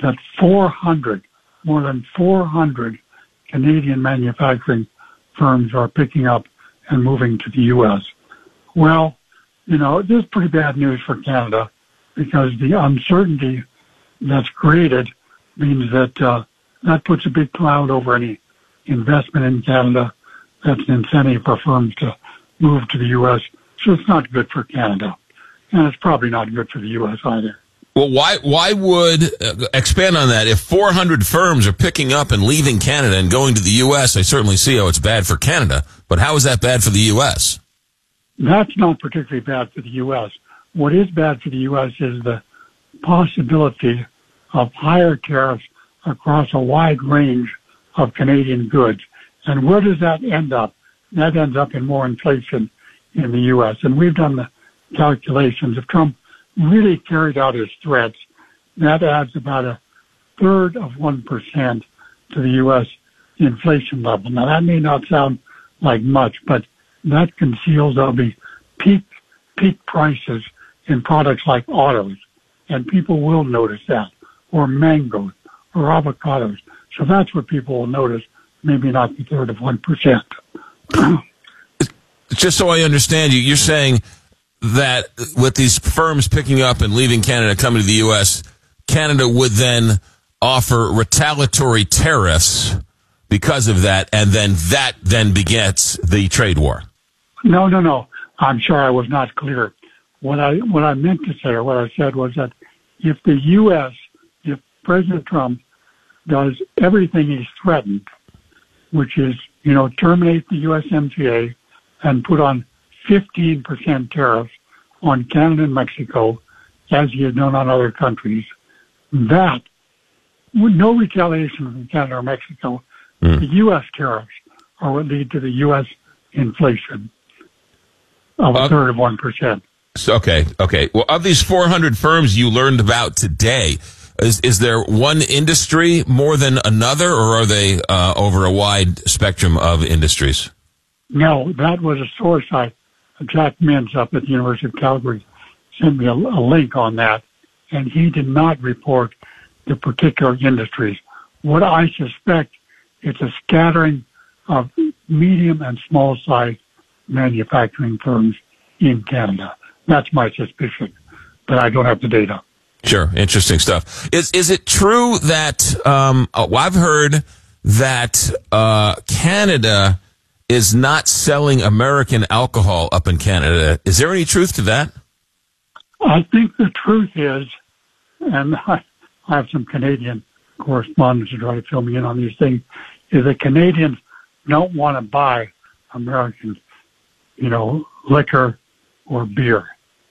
that more than 400 Canadian manufacturing firms are picking up and moving to the U.S. Well, this is pretty bad news for Canada because the uncertainty that's created means that that puts a big cloud over any investment in Canada. That's an incentive for firms to move to the U.S. So it's not good for Canada. And it's probably not good for the U.S. either. Well, why would, expand on that, if 400 firms are picking up and leaving Canada and going to the U.S., I certainly see how it's bad for Canada, but how is that bad for the U.S.? That's not particularly bad for the U.S. What is bad for the U.S. is the possibility of higher tariffs across a wide range of Canadian goods. And where does that end up? That ends up in more inflation in the U.S. And we've done the calculations. If Trump really carried out his threats, that adds about 1/3% to the U.S. inflation level. Now, that may not sound like much, but that conceals there'll be peak prices in products like autos, and people will notice that, or mangoes, or avocados. So that's what people will notice, maybe not the 1%. Just so I understand you, you're saying that with these firms picking up and leaving Canada, coming to the U.S., Canada would then offer retaliatory tariffs because of that, and that begets the trade war. No. I'm sure I was not clear. What I meant to say, or what I said, was that if the U.S., if President Trump does everything he's threatened, which is, terminate the USMCA and put on 15% tariffs on Canada and Mexico, as he has done on other countries, that, with no retaliation from Canada or Mexico, the U.S. tariffs are what lead to the U.S. inflation of 1%. Okay. Well, of these 400 firms you learned about today, is there one industry more than another, or are they over a wide spectrum of industries? No, that was a source. Jack Mintz up at the University of Calgary sent me a link on that, and he did not report the particular industries. What I suspect, it's a scattering of medium and small size manufacturing firms in Canada. That's my suspicion, but I don't have the data. Sure, interesting stuff. Is it true that I've heard that Canada is not selling American alcohol up in Canada? Is there any truth to that? I think the truth is, and I have some Canadian correspondents who try to fill me in on these things, is that Canadians don't want to buy American, liquor or beer.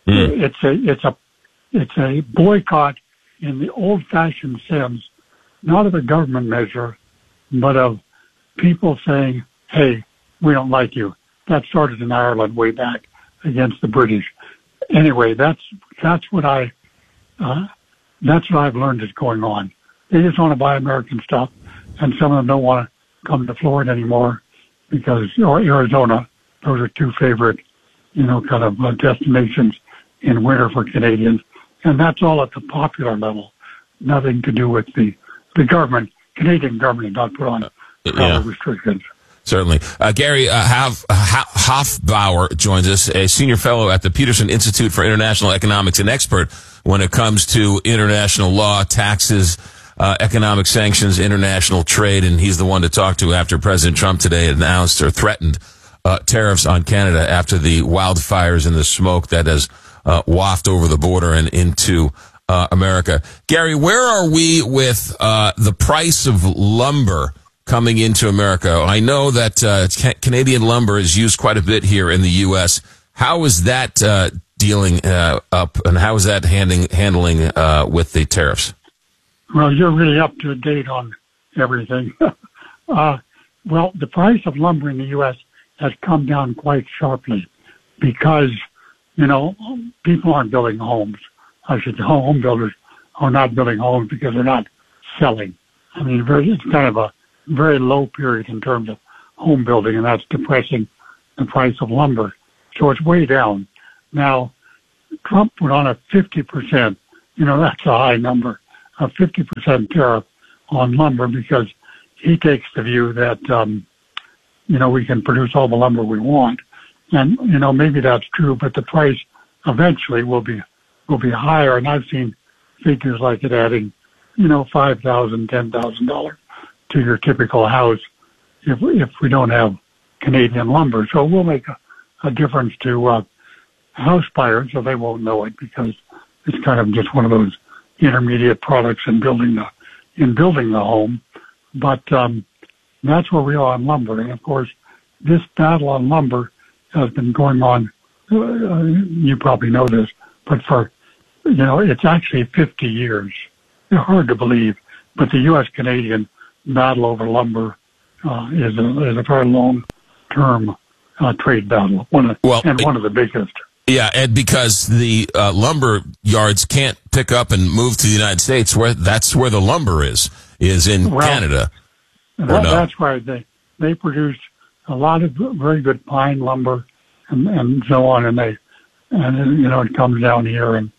It's a boycott in the old-fashioned sense, not of a government measure, but of people saying, hey, we don't like you. That started in Ireland way back against the British. Anyway, that's what I've learned is going on. They just want to buy American stuff, and some of them don't want to come to Florida anymore or Arizona. Those are two favorite, destinations in winter for Canadians. And that's all at the popular level. Nothing to do with the government. Canadian government did not put on restrictions. Certainly. Gary Hofbauer joins us, a senior fellow at the Peterson Institute for International Economics, an expert when it comes to international law, taxes, economic sanctions, international trade, and he's the one to talk to after President Trump today announced or threatened tariffs on Canada after the wildfires and the smoke that has wafted over the border and into America. Gary, where are we with the price of lumber coming into America? I know that Canadian lumber is used quite a bit here in the U.S. How is that dealing up, and how is that handling with the tariffs? Well, you're really up to date on everything. Well, the price of lumber in the U.S. has come down quite sharply because, people aren't building homes. I should say home builders are not building homes because they're not selling. I mean, it's kind of a very low period in terms of home building, and that's depressing the price of lumber. So it's way down. Now, Trump put on a 50%, that's a high number, a 50% tariff on lumber because he takes the view that, we can produce all the lumber we want. And, maybe that's true, but the price eventually will be higher. And I've seen figures like it adding, $5,000, $10,000 to your typical house if we don't have Canadian lumber. So it will make a difference to house buyers, so they won't know it because it's kind of just one of those intermediate products in building the home. But that's where we are on lumber. And of course, this battle on lumber has been going on. You probably know this, but for it's actually 50 years. It's hard to believe, but the U.S.-Canadian battle over lumber is a very long-term trade battle. One of the biggest. Yeah, and because the lumber yards can't pick up and move to the United States, that's where the lumber is in Canada. That's why they produce a lot of very good pine lumber and so on, and it comes down here and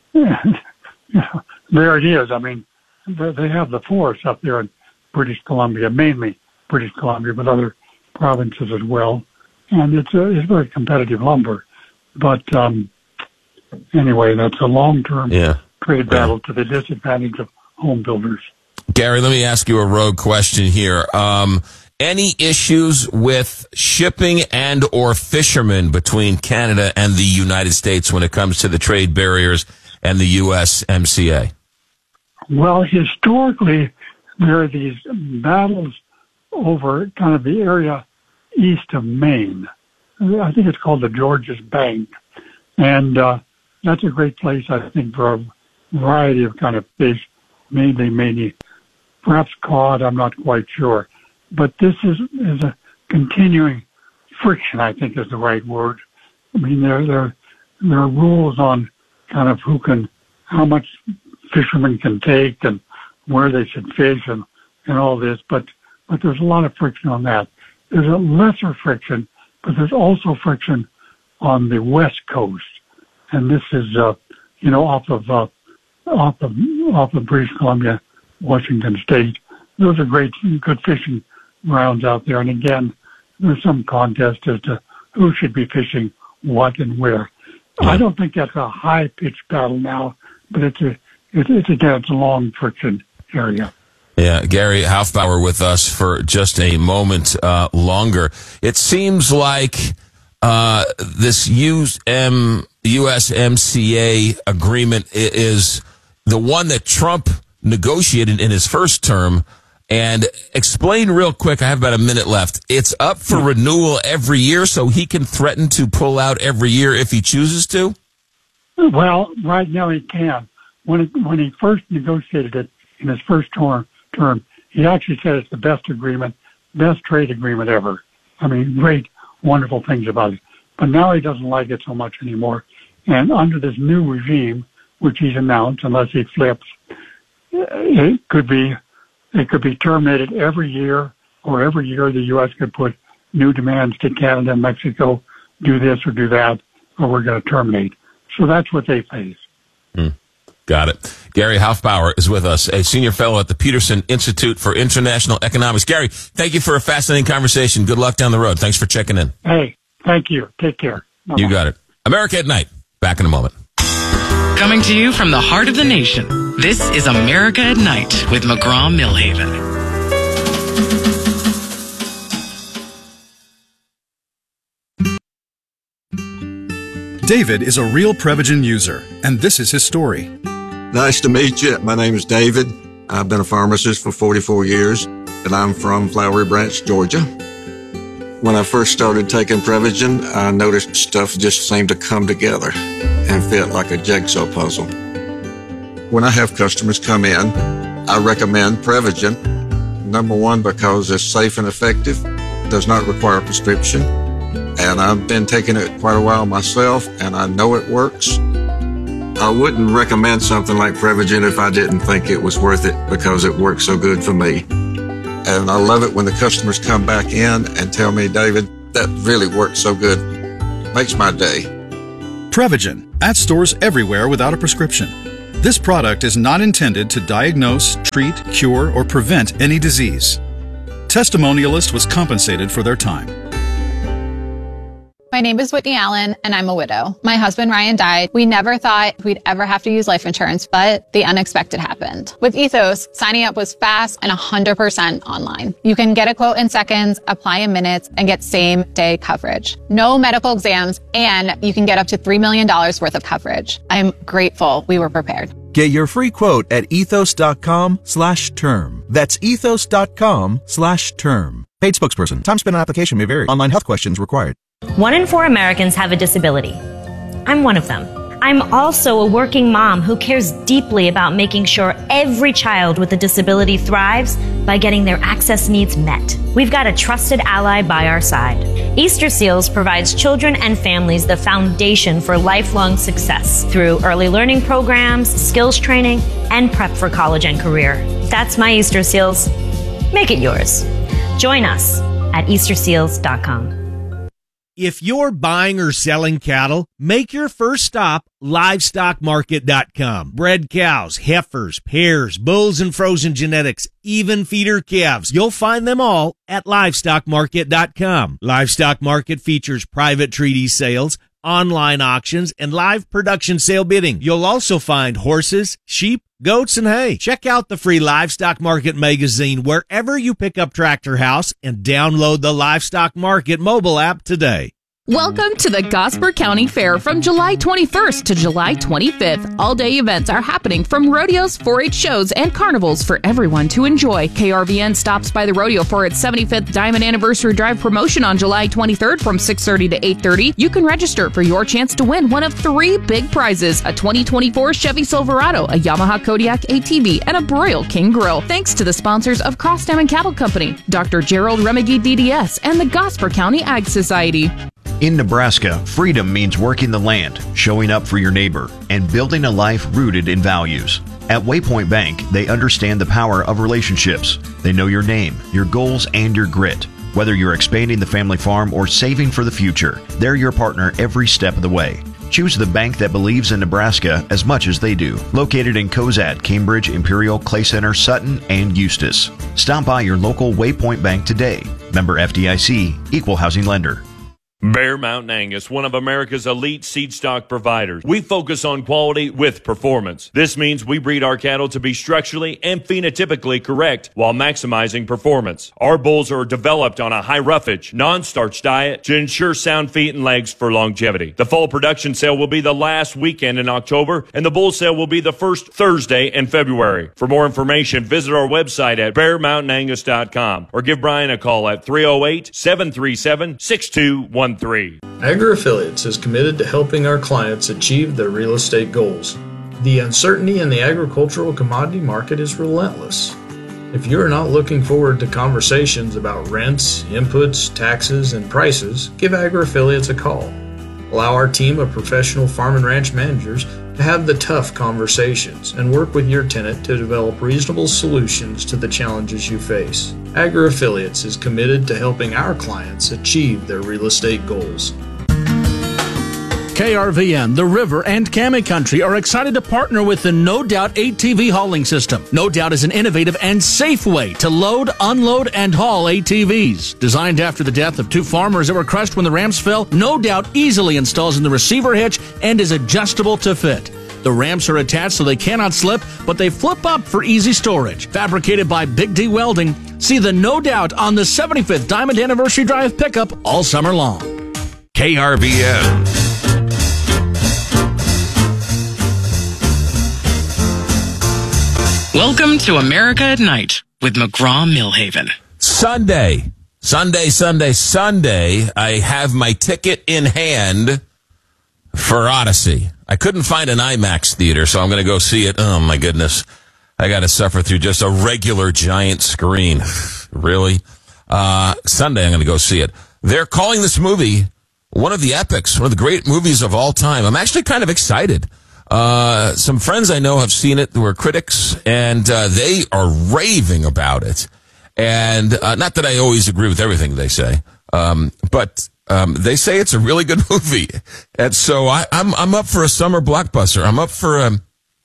there it is. I mean, they have the forests up there in British Columbia, mainly British Columbia, but other provinces as well, and it's very competitive lumber. But anyway, that's a long-term trade battle to the disadvantage of home builders. Gary, let me ask you a rogue question here. Any issues with shipping and or fishermen between Canada and the United States when it comes to the trade barriers and the USMCA? Well, historically, there are these battles over kind of the area east of Maine. I think it's called the Georges Bank. And that's a great place, I think, for a variety of kind of fish, mainly perhaps cod, I'm not quite sure. But this is a continuing friction, I think is the right word. I mean, there are rules on kind of how much fishermen can take and where they should fish and all this, but there's a lot of friction on that. There's a lesser friction, but there's also friction on the West Coast. And this is, off of British Columbia, Washington State. Those are good fishing grounds out there. And again, there's some contest as to who should be fishing what and where. I don't think that's a high-pitched battle now, but it's a long friction area. Yeah, Gary Hufbauer with us for just a moment longer. It seems like this USMCA agreement is the one that Trump negotiated in his first term. And explain real quick, I have about a minute left. It's up for renewal every year, so he can threaten to pull out every year if he chooses to? Well, right now he can. When he first negotiated it in his first term, he actually said it's the best trade agreement ever. I mean, great, wonderful things about it. But now he doesn't like it so much anymore. And under this new regime, which he's announced, unless he flips, it could be terminated every year, or every year the U.S. could put new demands to Canada and Mexico, do this or do that, or we're going to terminate. So that's what they face. Got it. Gary Hufbauer is with us, a senior fellow at the Peterson Institute for International Economics. Gary, thank you for a fascinating conversation. Good luck down the road. Thanks for checking in. Hey, thank you. Take care. Bye-bye. You got it. America at Night. Back in a moment. Coming to you from the heart of the nation, this is America at Night with McGraw-Millhaven. David is a real Prevagen user, and this is his story. Nice to meet you. My name is David. I've been a pharmacist for 44 years, and I'm from Flowery Branch, Georgia. When I first started taking Prevagen, I noticed stuff just seemed to come together and fit like a jigsaw puzzle. When I have customers come in, I recommend Prevagen. Number one, because it's safe and effective, does not require a prescription, and I've been taking it quite a while myself, and I know it works. I wouldn't recommend something like Prevagen if I didn't think it was worth it because it works so good for me. And I love it when the customers come back in and tell me, David, that really works so good. Makes my day. Prevagen, at stores everywhere without a prescription. This product is not intended to diagnose, treat, cure, or prevent any disease. Testimonialist was compensated for their time. My name is Whitney Allen, and I'm a widow. My husband, Ryan, died. We never thought we'd ever have to use life insurance, but the unexpected happened. With Ethos, signing up was fast and 100% online. You can get a quote in seconds, apply in minutes, and get same-day coverage. No medical exams, and you can get up to $3 million worth of coverage. I'm grateful we were prepared. Get your free quote at ethos.com/term. That's ethos.com/term. Paid spokesperson. Time spent on application may vary. Online health questions required. 1 in 4 Americans have a disability. I'm one of them. I'm also a working mom who cares deeply about making sure every child with a disability thrives by getting their access needs met. We've got a trusted ally by our side. Easter Seals provides children and families the foundation for lifelong success through early learning programs, skills training, and prep for college and career. That's my Easter Seals. Make it yours. Join us at easterseals.com. If you're buying or selling cattle, make your first stop livestockmarket.com. Bred cows, heifers, pairs, bulls and frozen genetics, even feeder calves. You'll find them all at livestockmarket.com. Livestock Market features private treaty sales, online auctions, and live production sale bidding. You'll also find horses, sheep, goats, and hay. Check out the free Livestock Market magazine wherever you pick up Tractor House and download the Livestock Market mobile app today. Welcome to the Gosper County Fair from July 21st to July 25th. All-day events are happening from rodeos, 4-H shows, and carnivals for everyone to enjoy. KRVN stops by the rodeo for its 75th Diamond Anniversary Drive promotion on July 23rd from 6:30 to 8:30. You can register for your chance to win one of 3 big prizes: a 2024 Chevy Silverado, a Yamaha Kodiak ATV, and a Broil King Grill. Thanks to the sponsors of Cross Diamond Cattle Company, Dr. Gerald Remigee DDS, and the Gosper County Ag Society. In Nebraska, freedom means working the land, showing up for your neighbor, and building a life rooted in values. At Waypoint Bank, they understand the power of relationships. They know your name, your goals, and your grit. Whether you're expanding the family farm or saving for the future, they're your partner every step of the way. Choose the bank that believes in Nebraska as much as they do. Located in Cozad, Cambridge, Imperial, Clay Center, Sutton, and Eustis. Stop by your local Waypoint Bank today. Member FDIC, Equal Housing Lender. Bear Mountain Angus, one of America's elite seed stock providers. We focus on quality with performance. This means we breed our cattle to be structurally and phenotypically correct while maximizing performance. Our bulls are developed on a high roughage, non-starch diet to ensure sound feet and legs for longevity. The fall production sale will be the last weekend in October, and the bull sale will be the first Thursday in February. For more information, visit our website at bearmountainangus.com or give Brian a call at 308-737-6213. AgriAffiliates is committed to helping our clients achieve their real estate goals. The uncertainty in the agricultural commodity market is relentless. If you are not looking forward to conversations about rents, inputs, taxes, and prices, give AgriAffiliates a call. Allow our team of professional farm and ranch managers to have the tough conversations and work with your tenant to develop reasonable solutions to the challenges you face. AgriAffiliates is committed to helping our clients achieve their real estate goals. KRVN, The River, and Cammy Country are excited to partner with the No Doubt ATV hauling system. No Doubt is an innovative and safe way to load, unload, and haul ATVs. Designed after the death of 2 farmers that were crushed when the rams fell, No Doubt easily installs in the receiver hitch and is adjustable to fit. The ramps are attached so they cannot slip, but they flip up for easy storage. Fabricated by Big D Welding, see the No Doubt on the 75th Diamond Anniversary Drive pickup all summer long. KRVN. Welcome to America at Night with McGraw-Millhaven. Sunday, I have my ticket in hand for Odyssey. I couldn't find an IMAX theater, so I'm going to go see it. Oh, my goodness. I got to suffer through just a regular giant screen. Really? Sunday, I'm going to go see it. They're calling this movie one of the epics, one of the great movies of all time. I'm actually kind of excited. Some friends I know have seen it who are critics, and they are raving about it. And not that I always agree with everything they say, but they say it's a really good movie. And so I'm up for a summer blockbuster. I'm up for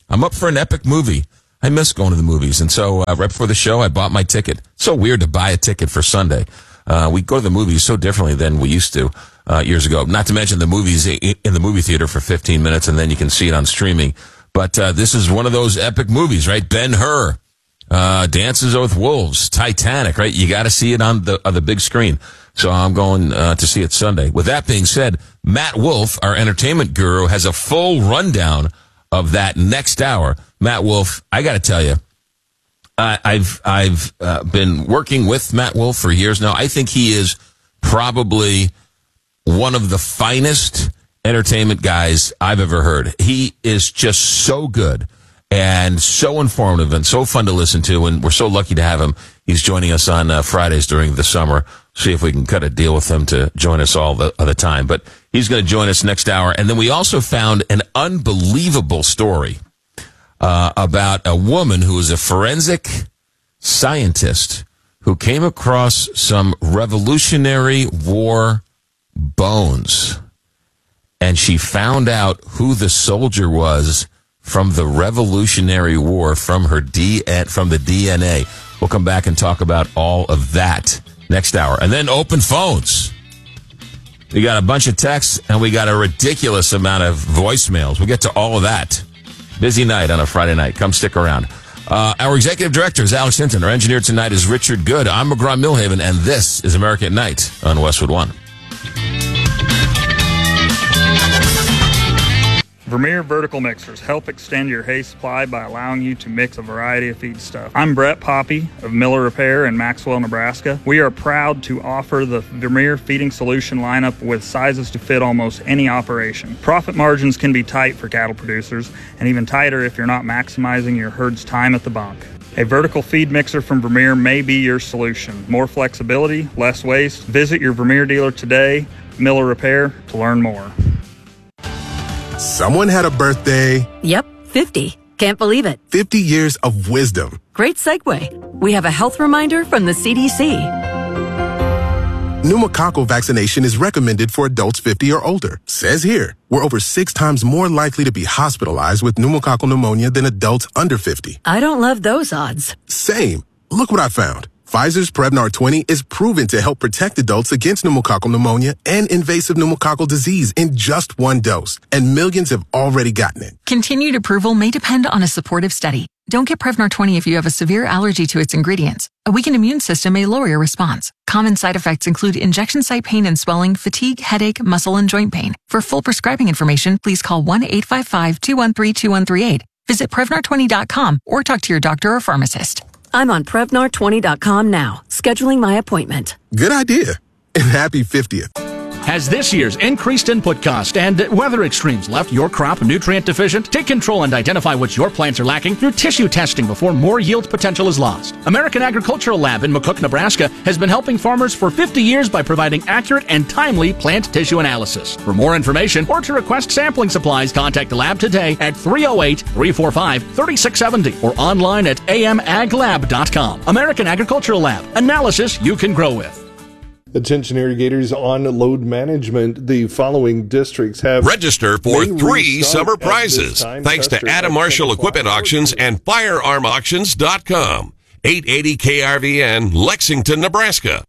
I'm up for an epic movie. I miss going to the movies. And so right before the show, I bought my ticket. So weird to buy a ticket for Sunday. We go to the movies so differently than we used to years ago. Not to mention the movies in the movie theater for 15 minutes, and then you can see it on streaming. But this is one of those epic movies, right? Ben-Hur, Dances with Wolves, Titanic, right? You got to see it on the big screen. So I'm going to see it Sunday. With that being said, Matt Wolf, our entertainment guru, has a full rundown of that next hour. Matt Wolf, I got to tell you, I've been working with Matt Wolf for years now. I think he is probably one of the finest entertainment guys I've ever heard. He is just so good and so informative and so fun to listen to, and we're so lucky to have him. He's joining us on Fridays during the summer. See if we can cut a deal with him to join us all the time. But he's going to join us next hour. And then we also found an unbelievable story about a woman who is a forensic scientist who came across some Revolutionary War bones. And she found out who the soldier was from the Revolutionary War from the DNA. We'll come back and talk about all of that next hour. And then open phones. We got a bunch of texts and we got a ridiculous amount of voicemails. We'll get to all of that. Busy night on a Friday night. Come stick around. Our executive director is Alex Hinton. Our engineer tonight is Richard Good. I'm McGraw Millhaven, and this is America at Night on Westwood One. Vermeer Vertical Mixers help extend your hay supply by allowing you to mix a variety of feedstuff. I'm Brett Poppy of Miller Repair in Maxwell, Nebraska. We are proud to offer the Vermeer feeding solution lineup with sizes to fit almost any operation. Profit margins can be tight for cattle producers, and even tighter if you're not maximizing your herd's time at the bunk. A vertical feed mixer from Vermeer may be your solution. More flexibility, less waste. Visit your Vermeer dealer today, Miller Repair, to learn more. Someone had a birthday. Yep, 50. Can't believe it. 50 years of wisdom. Great segue. We have a health reminder from the CDC. Pneumococcal vaccination is recommended for adults 50 or older. Says here, we're over 6 times more likely to be hospitalized with pneumococcal pneumonia than adults under 50. I don't love those odds. Same. Look what I found. Pfizer's Prevnar 20 is proven to help protect adults against pneumococcal pneumonia and invasive pneumococcal disease in just 1 dose, and millions have already gotten it. Continued approval may depend on a supportive study. Don't get Prevnar 20 if you have a severe allergy to its ingredients. A weakened immune system may lower your response. Common side effects include injection site pain and swelling, fatigue, headache, muscle, and joint pain. For full prescribing information, please call 1-855-213-2138. Visit Prevnar20.com or talk to your doctor or pharmacist. I'm on Prevnar20.com now, scheduling my appointment. Good idea. And happy 50th. Has this year's increased input cost and weather extremes left your crop nutrient deficient? Take control and identify what your plants are lacking through tissue testing before more yield potential is lost. American Agricultural Lab in McCook, Nebraska has been helping farmers for 50 years by providing accurate and timely plant tissue analysis. For more information or to request sampling supplies, contact the lab today at 308-345-3670 or online at amaglab.com. American Agricultural Lab. Analysis you can grow with. Attention irrigators on load management. The following districts have register for 3 summer prizes thanks to Adam Marshall Equipment Auctions and FirearmAuctions.com. 880 KRVN, Lexington, Nebraska.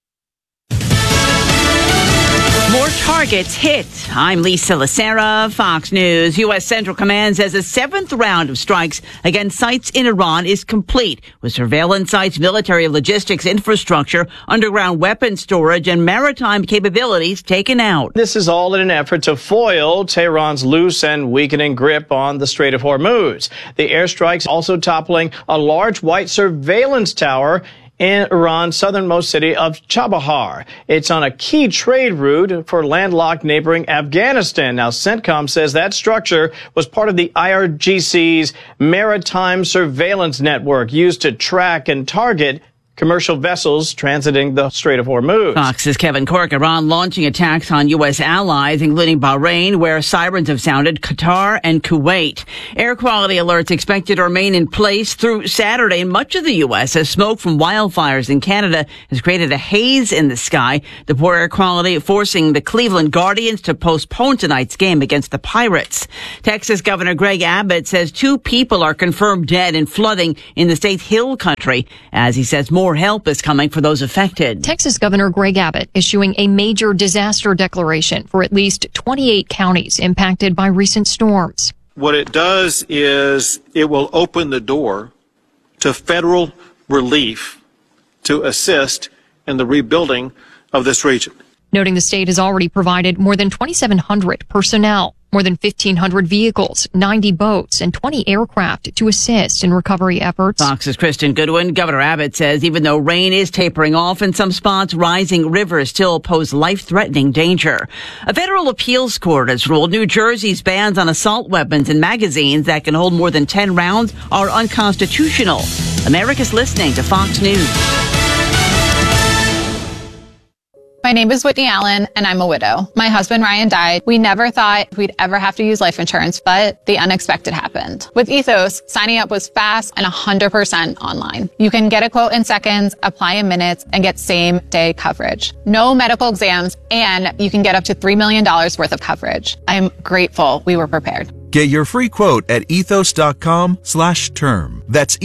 More targets hit. I'm Lisa Lacera, Fox News. U.S. Central Command says a 7th round of strikes against sites in Iran is complete, with surveillance sites, military logistics infrastructure, underground weapons storage, and maritime capabilities taken out. This is all in an effort to foil Tehran's loose and weakening grip on the Strait of Hormuz. The airstrikes also toppling a large white surveillance tower in Iran's southernmost city of Chabahar. It's on a key trade route for landlocked neighboring Afghanistan. Now, CENTCOM says that structure was part of the IRGC's maritime surveillance network used to track and target commercial vessels transiting the Strait of Hormuz. Fox's Kevin Cork. Iran launching attacks on U.S. allies, including Bahrain, where sirens have sounded, Qatar, and Kuwait. Air quality alerts expected to remain in place through Saturday in much of the U.S. as smoke from wildfires in Canada has created a haze in the sky. The poor air quality forcing the Cleveland Guardians to postpone tonight's game against the Pirates. Texas Governor Greg Abbott says 2 people are confirmed dead in flooding in the state's hill country. As he says, more help is coming for those affected. Texas Governor Greg Abbott issuing a major disaster declaration for at least 28 counties impacted by recent storms. What it does is it will open the door to federal relief to assist in the rebuilding of this region. Noting the state has already provided more than 2,700 personnel, more than 1,500 vehicles, 90 boats, and 20 aircraft to assist in recovery efforts. Fox's Kristen Goodwin. Governor Abbott says even though rain is tapering off in some spots, rising rivers still pose life-threatening danger. A federal appeals court has ruled New Jersey's bans on assault weapons and magazines that can hold more than 10 rounds are unconstitutional. America's listening to Fox News. My name is Whitney Allen, and I'm a widow. My husband, Ryan, died. We never thought we'd ever have to use life insurance, but the unexpected happened. With Ethos, signing up was fast and 100% online. You can get a quote in seconds, apply in minutes, and get same-day coverage. No medical exams, and you can get up to $3 million worth of coverage. I'm grateful we were prepared. Get your free quote at ethos.com/term. That's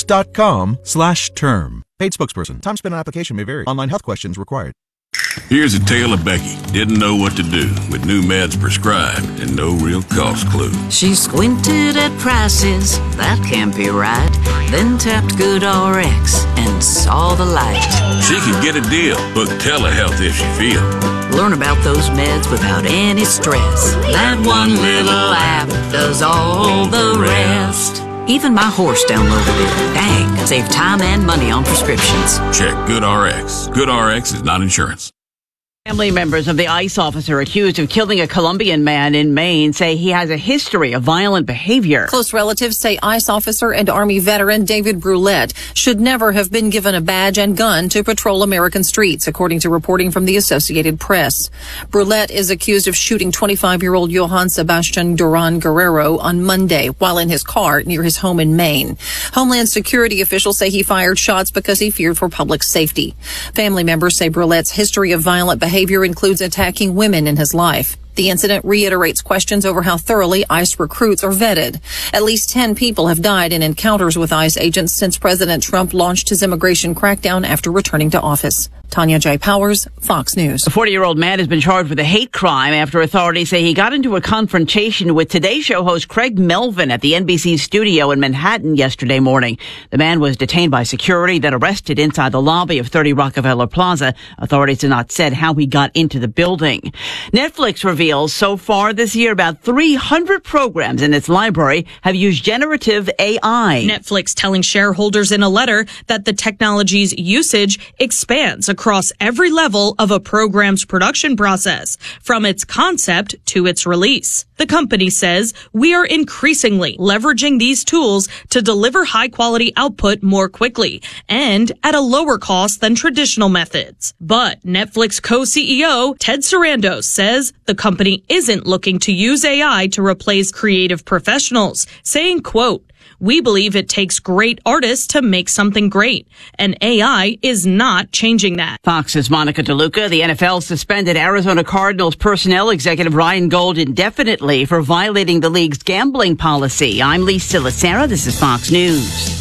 ethos.com/term. Paid spokesperson. Time spent on application may vary. Online health questions required. Here's a tale of Becky. Didn't know what to do with new meds prescribed and no real cost clue. She squinted at prices, that can't be right. Then tapped GoodRx and saw the light. She could get a deal. Book telehealth if she feel. Learn about those meds without any stress. That one little app does all the rest. Even my horse downloaded it. Dang, save time and money on prescriptions. Check GoodRx. GoodRx is not insurance. Family members of the ICE officer accused of killing a Colombian man in Maine say he has a history of violent behavior. Close relatives say ICE officer and Army veteran David Brulette should never have been given a badge and gun to patrol American streets, according to reporting from the Associated Press. Brulette is accused of shooting 25-year-old Johann Sebastian Duran Guerrero on Monday while in his car near his home in Maine. Homeland Security officials say he fired shots because he feared for public safety. Family members say Brulette's history of violent behavior includes attacking women in his life. The incident reiterates questions over how thoroughly ICE recruits are vetted. At least 10 people have died in encounters with ICE agents since President Trump launched his immigration crackdown after returning to office. Tanya J. Powers, Fox News. A 40-year-old man has been charged with a hate crime after authorities say he got into a confrontation with Today Show host Craig Melvin at the NBC studio in Manhattan yesterday morning. The man was detained by security, then arrested inside the lobby of 30 Rockefeller Plaza. Authorities have not said how he got into the building. Netflix reveals so far this year about 300 programs in its library have used generative AI. Netflix telling shareholders in a letter that the technology's usage expands across every level of a program's production process, from its concept to its release. The company says, we are increasingly leveraging these tools to deliver high-quality output more quickly and at a lower cost than traditional methods. But Netflix co-CEO Ted Sarandos says the company isn't looking to use AI to replace creative professionals, saying, quote, we believe it takes great artists to make something great, and AI is not changing that. Fox's Monica DeLuca. The NFL suspended Arizona Cardinals personnel executive Ryan Gold indefinitely for violating the league's gambling policy. I'm Lisa Lacera. This is Fox News.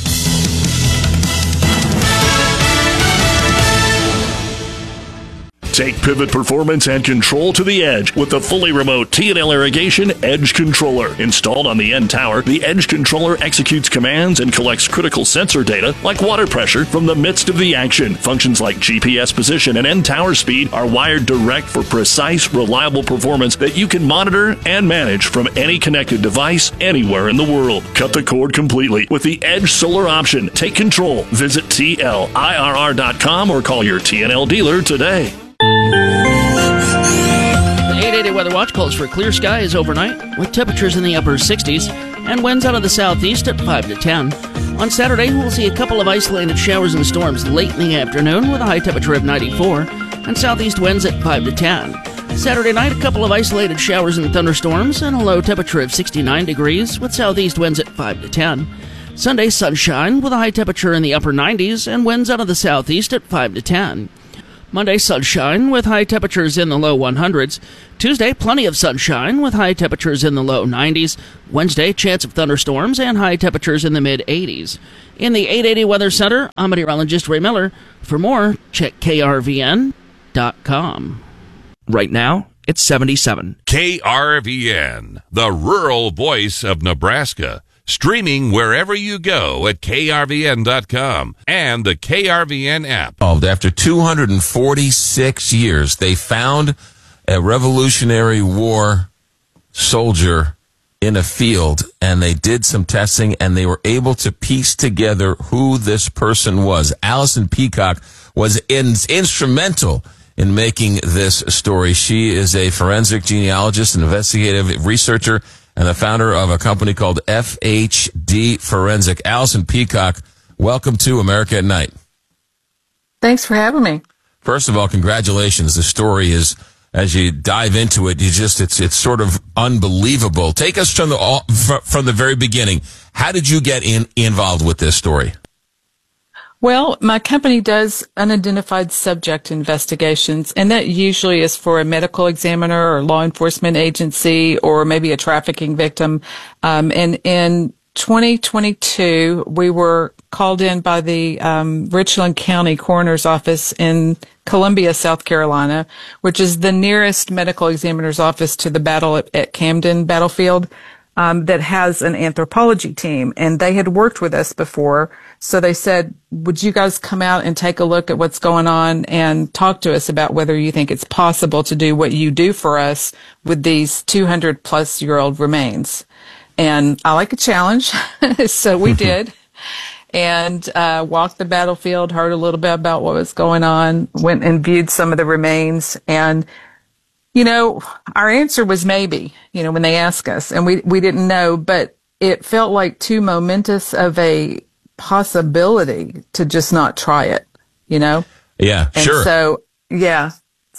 Take pivot performance and control to the edge with the fully remote T&L Irrigation Edge Controller. Installed on the end tower, the Edge Controller executes commands and collects critical sensor data like water pressure from the midst of the action. Functions like GPS position and end tower speed are wired direct for precise, reliable performance that you can monitor and manage from any connected device anywhere in the world. Cut the cord completely with the Edge Solar option. Take control. Visit TLIRR.com or call your T&L dealer today. The 880 weather Weather Watch calls for clear skies overnight with temperatures in the upper 60s and winds out of the southeast at 5 to 10. On Saturday, we'll see a couple of isolated showers and storms late in the afternoon with a high temperature of 94 and southeast winds at 5 to 10. Saturday night, a couple of isolated showers and thunderstorms and a low temperature of 69 degrees with southeast winds at 5 to 10. Sunday, sunshine with a high temperature in the upper 90s and winds out of the southeast at 5 to 10. Monday, sunshine with high temperatures in the low 100s. Tuesday, plenty of sunshine with high temperatures in the low 90s. Wednesday, chance of thunderstorms and high temperatures in the mid 80s. In the 880 Weather Center, I'm meteorologist Ray Miller. For more, check krvn.com. Right now, it's 77. KRVN, the rural voice of Nebraska. Streaming wherever you go at krvn.com and the KRVN app. After 246 years, they found a Revolutionary War soldier in a field, and they did some testing, and they were able to piece together who this person was. Allison Peacock was instrumental in making this story. She is a forensic genealogist and investigative researcher and the founder of a company called FHD Forensic. Allison Peacock, welcome to America at Night. Thanks for having me. First of all, congratulations. The story is, as you dive into it, it's sort of unbelievable. Take us from the very beginning. How did you get involved with this story? Well, my company does unidentified subject investigations, and that usually is for a medical examiner or law enforcement agency or maybe a trafficking victim. And in 2022, we were called in by the Richland County Coroner's Office in Columbia, South Carolina, which is the nearest medical examiner's office to the battle at Camden Battlefield. That has an anthropology team, and they had worked with us before. So they said, would you guys come out and take a look at what's going on and talk to us about whether you think it's possible to do what you do for us with these 200-plus-year-old remains? And I like a challenge, so we did. And walked the battlefield, heard a little bit about what was going on, went and viewed some of the remains, and our answer was maybe, when they asked us, and we didn't know, but it felt like too momentous of a possibility to just not try it, Yeah, and sure. So, yeah.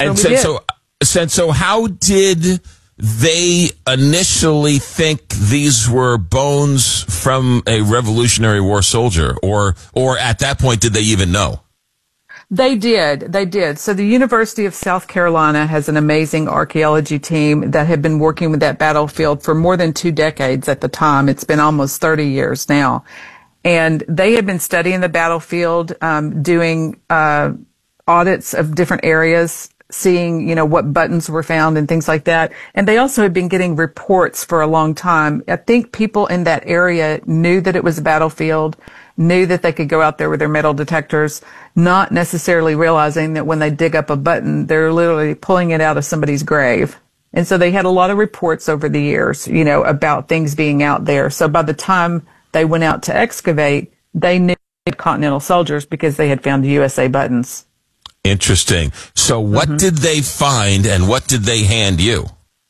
So how did they initially think these were bones from a Revolutionary War soldier, or at that point, did they even know? They did. So the University of South Carolina has an amazing archaeology team that had been working with that battlefield for more than 2 decades at the time. It's been almost 30 years now. And they had been studying the battlefield, doing audits of different areas, seeing, what buttons were found and things like that. And they also had been getting reports for a long time. I think people in that area knew that it was a battlefield, knew that they could go out there with their metal detectors, not necessarily realizing that when they dig up a button, they're literally pulling it out of somebody's grave. And so they had a lot of reports over the years, about things being out there. So by the time they went out to excavate, they knew Continental soldiers because they had found USA buttons. Interesting. So what did they find, and what did they hand you?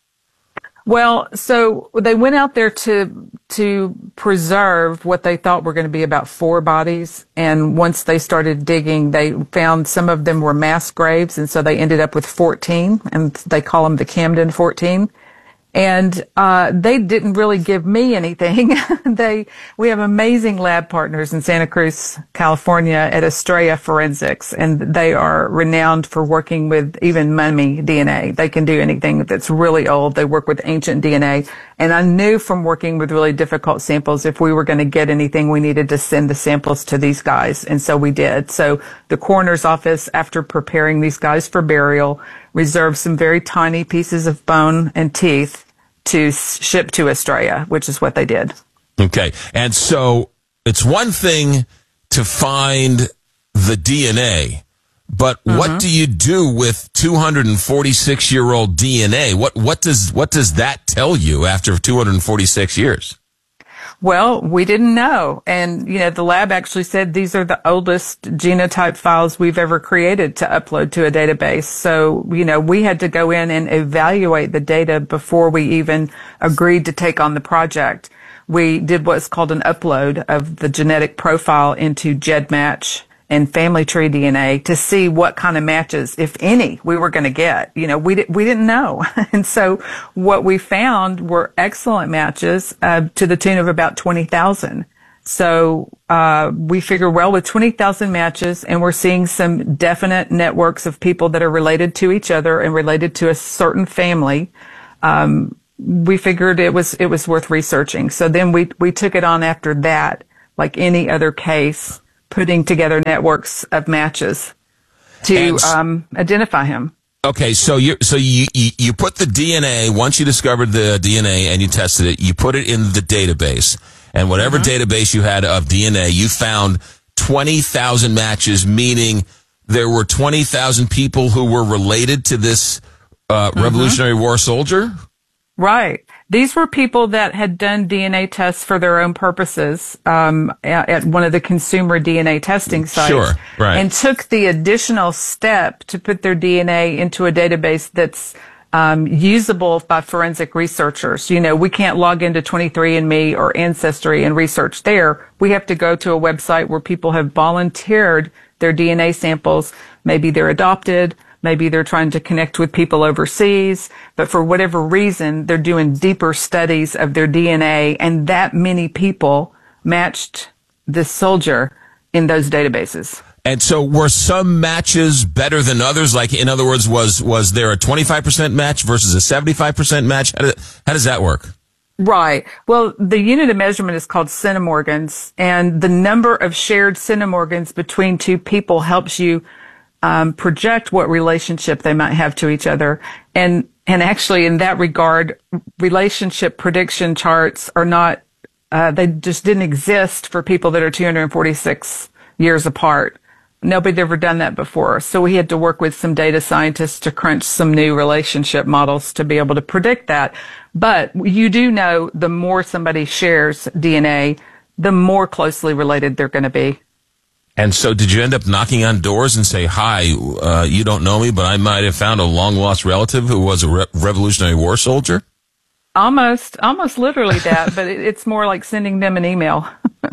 Well, so they went out there to preserve what they thought were going to be about 4 bodies. And once they started digging, they found some of them were mass graves. And so they ended up with 14, and they call them the Camden 14. And they didn't really give me anything. We have amazing lab partners in Santa Cruz, California at Estrella Forensics, and they are renowned for working with even mummy DNA. They can do anything that's really old. They work with ancient DNA. And I knew from working with really difficult samples, if we were going to get anything, we needed to send the samples to these guys. And so we did. So the coroner's office, after preparing these guys for burial, reserved some very tiny pieces of bone and teeth to ship to Estrella, which is what they did. Okay. And so it's one thing to find the DNA, but what do you do with 246-year-old DNA? What does that tell you after 246 years? Well, we didn't know. And, the lab actually said these are the oldest genotype files we've ever created to upload to a database. So, we had to go in and evaluate the data before we even agreed to take on the project. We did what's called an upload of the genetic profile into GEDmatch and Family Tree DNA to see what kind of matches, if any, we were going to get. We didn't know. And so what we found were excellent matches to the tune of about 20,000. So we figure, well, with 20,000 matches, and we're seeing some definite networks of people that are related to each other and related to a certain family, we figured it was worth researching. So then we took it on after that, like any other case, putting together networks of matches to identify him. Okay, so you put the DNA, once you discovered the DNA and you tested it, you put it in the database, and whatever database you had of DNA, you found 20,000 matches, meaning there were 20,000 people who were related to this Revolutionary War soldier? Right. These were people that had done DNA tests for their own purposes at one of the consumer DNA testing sites. Sure, right. And took the additional step to put their DNA into a database that's usable by forensic researchers. We can't log into 23andMe or Ancestry and research there. We have to go to a website where people have volunteered their DNA samples. Maybe they're adopted. Maybe they're trying to connect with people overseas, but for whatever reason, they're doing deeper studies of their DNA, and that many people matched this soldier in those databases. And so were some matches better than others? Like, in other words, was there a 25% match versus a 75% match? How does that work? Right. Well, the unit of measurement is called centimorgans, and the number of shared centimorgans between two people helps you project what relationship they might have to each other. And actually in that regard, relationship prediction charts are not, they just didn't exist for people that are 246 years apart. Nobody'd ever done that before. So we had to work with some data scientists to crunch some new relationship models to be able to predict that. But you do know the more somebody shares DNA, the more closely related they're going to be. And so did you end up knocking on doors and say, hi, you don't know me, but I might have found a long-lost relative who was a Revolutionary War soldier? Almost literally that, but it's more like sending them an email,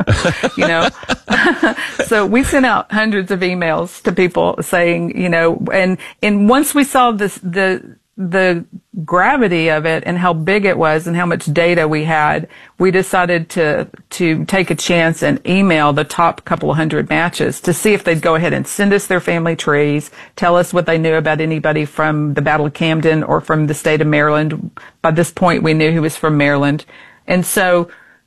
So we sent out hundreds of emails to people saying, and once we saw the gravity of it and how big it was and how much data we had, we decided to take a chance and email the top couple of hundred matches to see if they'd go ahead and send us their family trees, tell us what they knew about anybody from the Battle of Camden or from the state of Maryland. By this point, we knew he was from Maryland. And so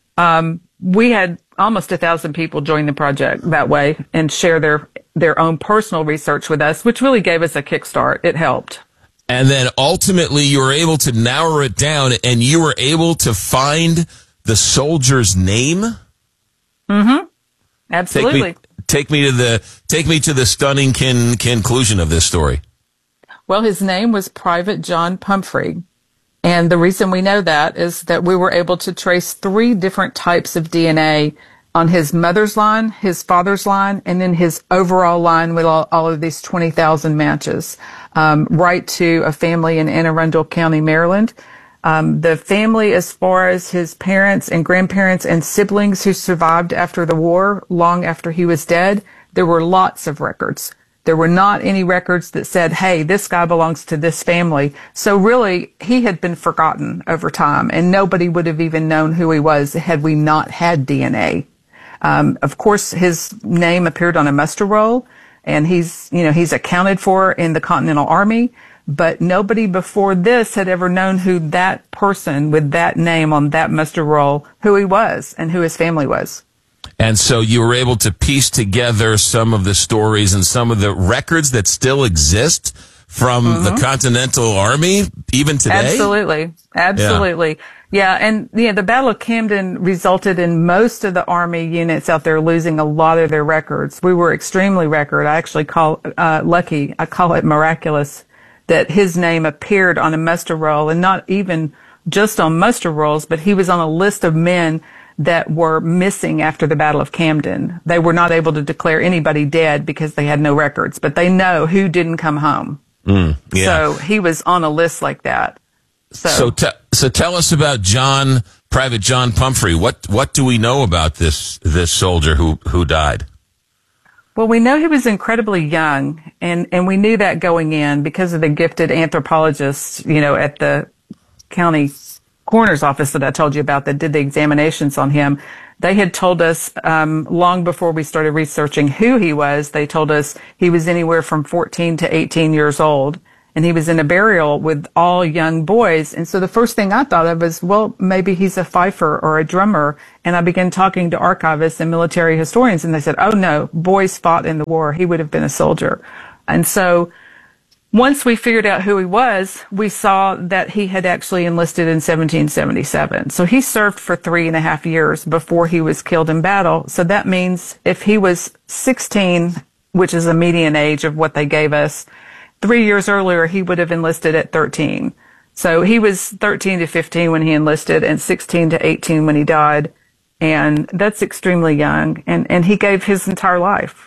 we had almost 1,000 people join the project that way and share their own personal research with us, which really gave us a kickstart. It helped. And then ultimately you were able to narrow it down, and you were able to find the soldier's name? Mm-hmm. Absolutely. Take me to the stunning conclusion of this story. Well, his name was Private John Pumphrey. And the reason we know that is that we were able to trace 3 different types of DNA on his mother's line, his father's line, and then his overall line with all of these 20,000 matches, right to a family in Anne Arundel County, Maryland. The family, as far as his parents and grandparents and siblings who survived after the war, long after he was dead, there were lots of records. There were not any records that said, hey, this guy belongs to this family. So really, he had been forgotten over time, and nobody would have even known who he was had we not had DNA. Of course, his name appeared on a muster roll, and he's accounted for in the Continental Army, but nobody before this had ever known who that person with that name on that muster roll, who he was and who his family was. And so you were able to piece together some of the stories and some of the records that still exist from the Continental Army, even today? Absolutely. Yeah, and the Battle of Camden resulted in most of the Army units out there losing a lot of their records. We were extremely lucky. I call it miraculous that his name appeared on a muster roll, and not even just on muster rolls, but he was on a list of men that were missing after the Battle of Camden. They were not able to declare anybody dead because they had no records, but they know who didn't come home. Yeah. So he was on a list like that. So tell us about Private John Pumphrey. What do we know about this soldier who died? Well, we know he was incredibly young, and we knew that going in because of the gifted anthropologists, at the county coroner's office that I told you about that did the examinations on him. They had told us long before we started researching who he was, they told us he was anywhere from 14 to 18 years old, and he was in a burial with all young boys. And so the first thing I thought of was, well, maybe he's a fifer or a drummer. And I began talking to archivists and military historians, and they said, oh, no, boys fought in the war. He would have been a soldier. And so once we figured out who he was, we saw that he had actually enlisted in 1777. So he served for 3.5 years before he was killed in battle. So that means if he was 16, which is a median age of what they gave us, 3 years earlier, he would have enlisted at 13. So he was 13 to 15 when he enlisted and 16 to 18 when he died. And that's extremely young. And he gave his entire life,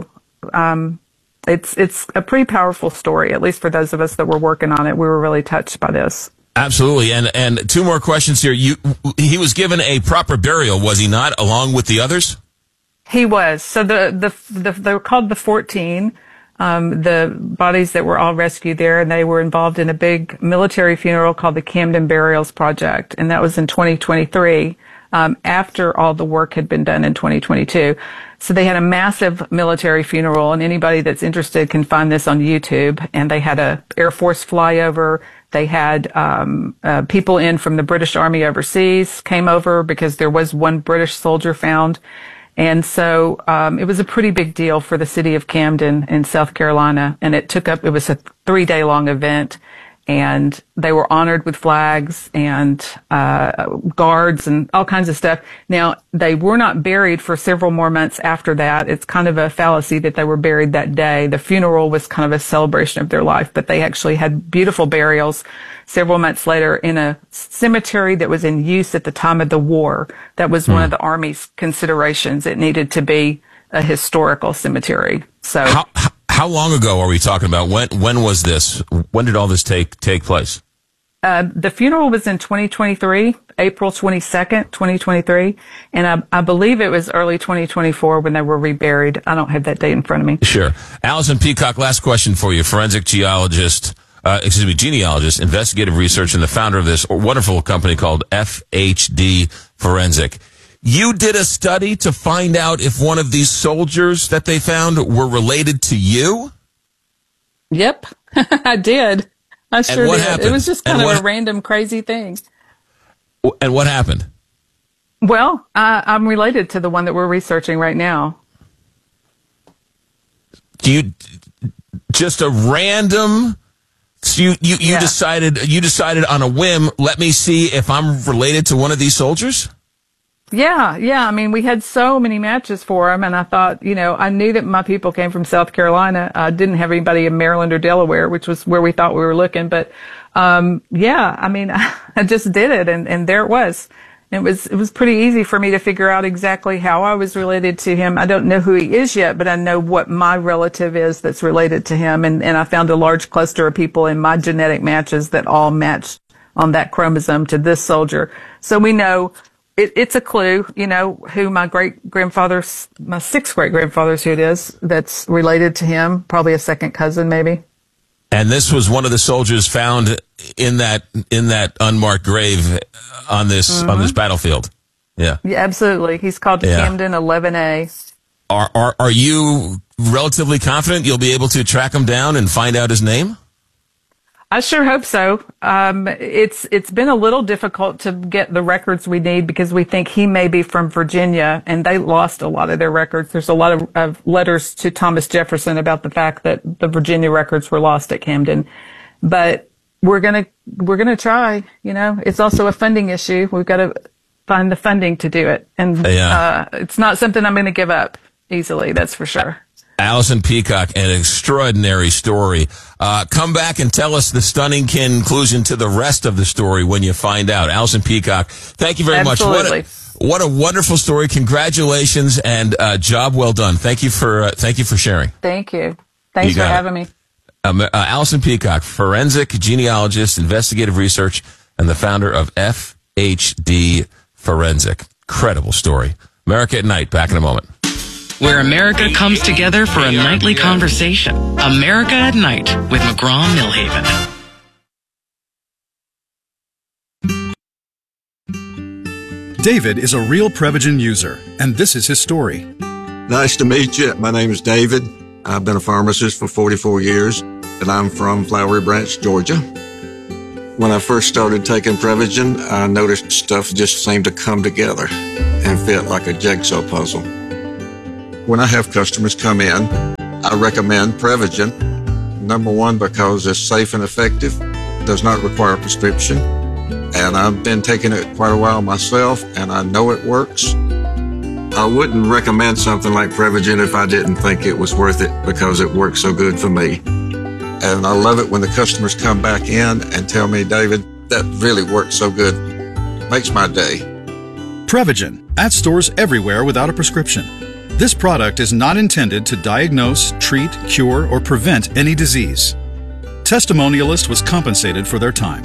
It's a pretty powerful story, at least for those of us that were working on it. We were really touched by this. Absolutely. And two more questions here. He was given a proper burial, was he not, along with the others? He was. So they were called the 14, the bodies that were all rescued there, and they were involved in a big military funeral called the Camden Burials Project, and that was in 2023. After all the work had been done in 2022. So they had a massive military funeral, and anybody that's interested can find this on YouTube. And they had a Air Force flyover. They had people in from the British Army overseas came over because there was one British soldier found. And so it was a pretty big deal for the city of Camden in South Carolina. And it was a 3-day long event. And they were honored with flags and guards and all kinds of stuff. Now, they were not buried for several more months after that. It's kind of a fallacy that they were buried that day. The funeral was kind of a celebration of their life, but they actually had beautiful burials several months later in a cemetery that was in use at the time of the war. That was one of the Army's considerations. It needed to be a historical cemetery. So. How long ago are we talking about? When was this? When did all this take place? The funeral was in 2023, April 22nd, 2023. And I believe it was early 2024 when they were reburied. I don't have that date in front of me. Sure. Allison Peacock, last question for you. Forensic genealogist, investigative researcher, and the founder of this wonderful company called FHD Forensic. You did a study to find out if one of these soldiers that they found were related to you? Yep, I did. I sure did. Happened? It was just kind of a random, crazy thing. And what happened? Well, I'm related to the one that we're researching right now. Just a random... So you decided on a whim, let me see if I'm related to one of these soldiers? Yeah. I mean, we had so many matches for him, and I thought, I knew that my people came from South Carolina. I didn't have anybody in Maryland or Delaware, which was where we thought we were looking. But, I mean, I just did it, and there it was. It was pretty easy for me to figure out exactly how I was related to him. I don't know who he is yet, but I know what my relative is that's related to him. And I found a large cluster of people in my genetic matches that all matched on that chromosome to this soldier. So we know it's a clue, who my my 6 great-grandfathers, who it is, that's related to him, probably a second cousin maybe. And this was one of the soldiers found in that unmarked grave on this battlefield. Yeah. Yeah, absolutely. He's called Camden 11A. Are you relatively confident you'll be able to track him down and find out his name? I sure hope so. It's been a little difficult to get the records we need because we think he may be from Virginia, and they lost a lot of their records. There's a lot of letters to Thomas Jefferson about the fact that the Virginia records were lost at Camden. But we're gonna try. It's also a funding issue. We've got to find the funding to do it, and it's not something I'm going to give up easily. That's for sure. Allison Peacock, an extraordinary story. Come back and tell us the stunning conclusion to the rest of the story when you find out. Allison Peacock, thank you very much. What a wonderful story. Congratulations and job well done. Thank you for sharing. Thank you. Thanks for having me. Allison Peacock, forensic genealogist, investigative research, and the founder of FHD Forensic. Incredible story. America at Night, back in a moment. Where America comes together for a nightly conversation. America at Night with McGraw-Millhaven. David is a real Prevagen user, and this is his story. Nice to meet you. My name is David. I've been a pharmacist for 44 years, and I'm from Flowery Branch, Georgia. When I first started taking Prevagen, I noticed stuff just seemed to come together and fit like a jigsaw puzzle. When I have customers come in, I recommend Prevagen. Number one, because it's safe and effective, does not require a prescription, and I've been taking it quite a while myself, and I know it works. I wouldn't recommend something like Prevagen if I didn't think it was worth it because it works so good for me. And I love it when the customers come back in and tell me, David, that really works so good. Makes my day. Prevagen, at stores everywhere without a prescription. This product is not intended to diagnose, treat, cure, or prevent any disease. Testimonialist was compensated for their time.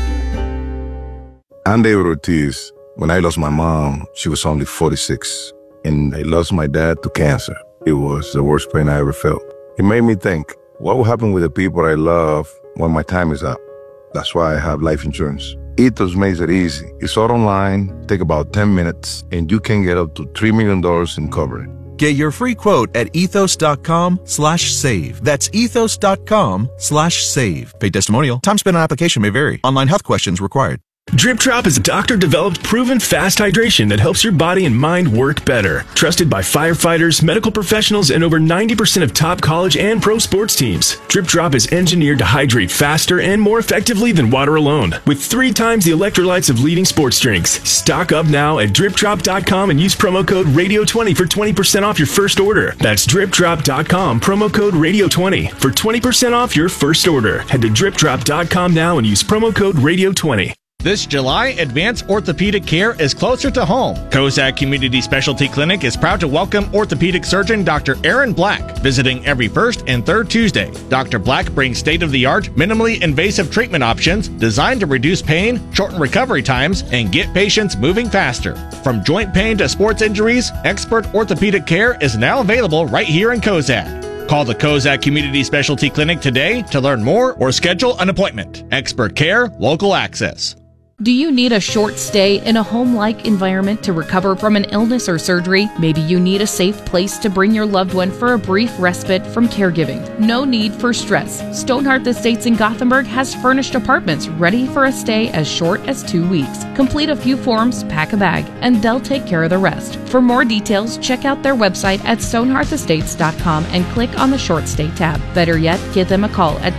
I'm David Ortiz. When I lost my mom, she was only 46, and I lost my dad to cancer. It was the worst pain I ever felt. It made me think, what will happen with the people I love when my time is up? That's why I have life insurance. Ethos makes it easy. It's all online, take about 10 minutes, and you can get up to $3 million in coverage. Get your free quote at ethos.com/save. That's ethos.com/save. Paid testimonial. Time spent on application may vary. Online health questions required. Drip Drop is a doctor-developed, proven fast hydration that helps your body and mind work better. Trusted by firefighters, medical professionals, and over 90% of top college and pro sports teams. Drip Drop is engineered to hydrate faster and more effectively than water alone, with 3 times the electrolytes of leading sports drinks. Stock up now at dripdrop.com and use promo code RADIO20 for 20% off your first order. That's dripdrop.com, promo code RADIO20 for 20% off your first order. Head to dripdrop.com now and use promo code RADIO20. This July, advanced orthopedic care is closer to home. Kozak Community Specialty Clinic is proud to welcome orthopedic surgeon Dr. Aaron Black, visiting every first and third Tuesday. Dr. Black brings state-of-the-art, minimally invasive treatment options designed to reduce pain, shorten recovery times, and get patients moving faster. From joint pain to sports injuries, expert orthopedic care is now available right here in Kozak. Call the Kozak Community Specialty Clinic today to learn more or schedule an appointment. Expert care, local access. Do you need a short stay in a home-like environment to recover from an illness or surgery? Maybe you need a safe place to bring your loved one for a brief respite from caregiving. No need for stress. Stonehearth Estates in Gothenburg has furnished apartments ready for a stay as short as 2 weeks. Complete a few forms, pack a bag, and they'll take care of the rest. For more details, check out their website at stonehearthestates.com and click on the short stay tab. Better yet, give them a call at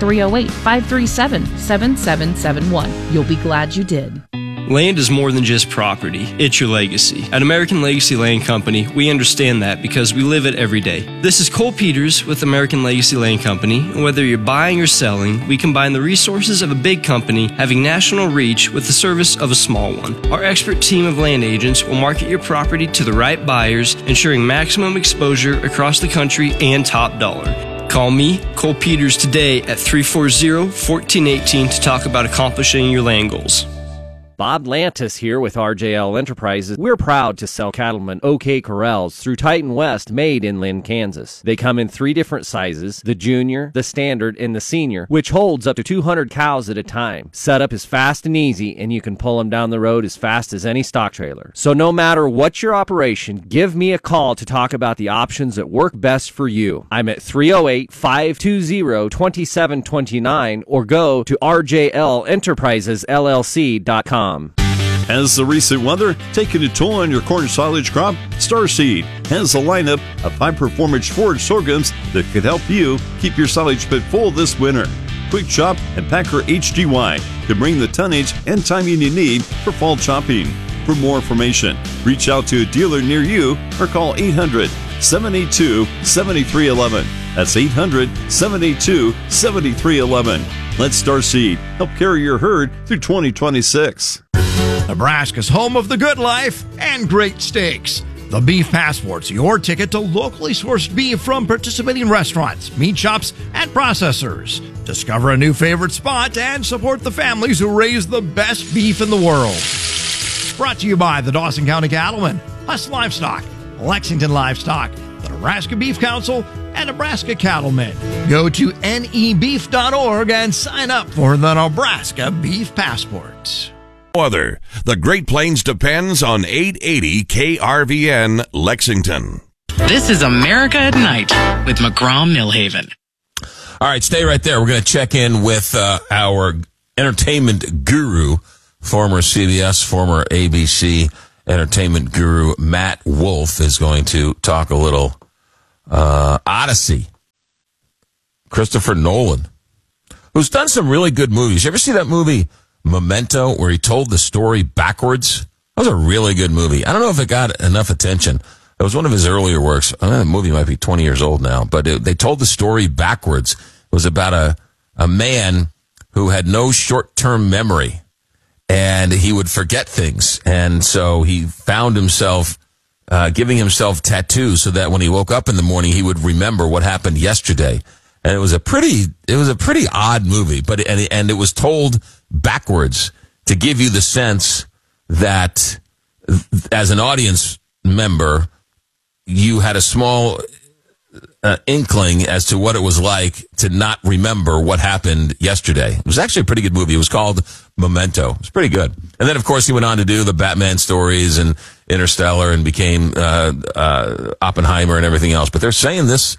308-537-7771. You'll be glad you did. Land is more than just property. It's your legacy. At American Legacy Land Company, we understand that because we live it every day. This is Cole Peters with American Legacy Land Company, and whether you're buying or selling, we combine the resources of a big company having national reach with the service of a small one. Our expert team of land agents will market your property to the right buyers, ensuring maximum exposure across the country and top dollar. Call me, Cole Peters, today at 340-1418 to talk about accomplishing your land goals. Bob Lantis here with RJL Enterprises. We're proud to sell cattlemen OK Corrals through Titan West, made in Lynn, Kansas. They come in 3 different sizes, the junior, the standard, and the senior, which holds up to 200 cows at a time. Setup is fast and easy, and you can pull them down the road as fast as any stock trailer. So no matter what your operation, give me a call to talk about the options that work best for you. I'm at 308-520-2729 or go to rjlenterprisesllc.com. Has the recent weather taken a toll on your corn silage crop? Starseed has a lineup of high-performance forage sorghums that could help you keep your silage pit full this winter. Quick Chop and Packer HGY can bring the tonnage and timing you need for fall chopping. For more information, reach out to a dealer near you or call 800-782-7311. That's 800-782-7311. Let Starseed help carry your herd through 2026. Nebraska's home of the good life and great steaks. The Beef Passport's your ticket to locally sourced beef from participating restaurants, meat shops, and processors. Discover a new favorite spot and support the families who raise the best beef in the world. Brought to you by the Dawson County Cattlemen, Huss Livestock, Lexington Livestock, the Nebraska Beef Council, and Nebraska Cattlemen. Go to nebeef.org and sign up for the Nebraska Beef Passport. Weather. The Great Plains depends on 880 KRVN Lexington. This is America at Night with McGraw-Millhaven. All right, stay right there. We're going to check in with our entertainment guru, former CBS, former ABC entertainment guru, Matt Wolf, is going to talk a little Odyssey. Christopher Nolan, who's done some really good movies. You ever see that movie Memento, where he told the story backwards? That was a really good movie. I don't know if it got enough attention. It was one of his earlier works. I know the movie might be 20 years old now, but they told the story backwards. It was about a man who had no short-term memory, and he would forget things. And so he found himself giving himself tattoos so that when he woke up in the morning, he would remember what happened yesterday. And it was a pretty odd movie, but it was told backwards to give you the sense that as an audience member, you had a small inkling as to what it was like to not remember what happened yesterday. It was actually a pretty good movie. It was called Memento. It was pretty good. And then, of course, he went on to do the Batman stories and Interstellar and became Oppenheimer and everything else. But they're saying this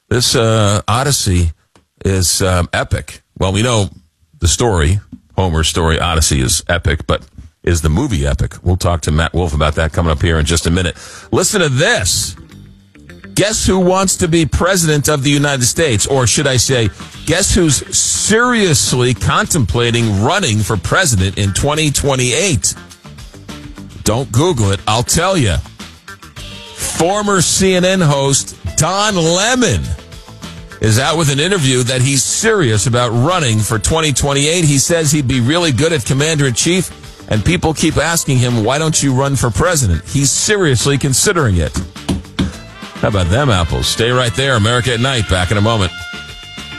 Odyssey is epic. Well, we know the story, Homer's story, Odyssey, is epic, but is the movie epic? We'll talk to Matt Wolf about that coming up here in just a minute. Listen to this. Guess who wants to be president of the United States? Or should I say, guess who's seriously contemplating running for president in 2028? Don't Google it. I'll tell you. Former CNN host Don Lemon is out with an interview that he's serious about running for 2028. He says he'd be really good at commander-in-chief, and people keep asking him, why don't you run for president? He's seriously considering it. How about them apples? Stay right there. America at Night. Back in a moment.